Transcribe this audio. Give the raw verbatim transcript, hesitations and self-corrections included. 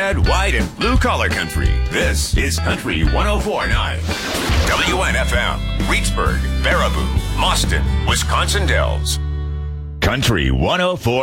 red, white, and blue collar country. This is Country one oh four point nine. W N F M, Reedsburg, Baraboo, Mauston, Wisconsin Dells. Country one oh four.